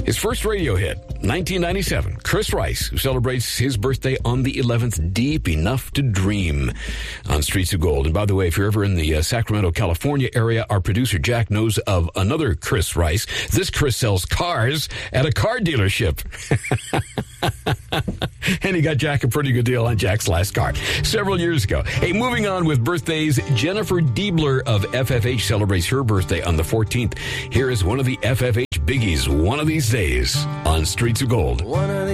His first radio hit, 1997, Chris Rice, who celebrates his birthday on the 11th, Deep Enough to Dream on Streets of Gold. And by the way, if you're ever in the Sacramento, California area, our producer Jack knows of another Chris Rice. This Chris sells cars at a car dealership. And he got Jack a pretty good deal on Jack's last car several years ago. Hey, moving on with birthdays, Jennifer Diebler of FFH celebrates her birthday on the 14th. Here is one of the FFH biggies, One of These Days on Streets of Gold. One of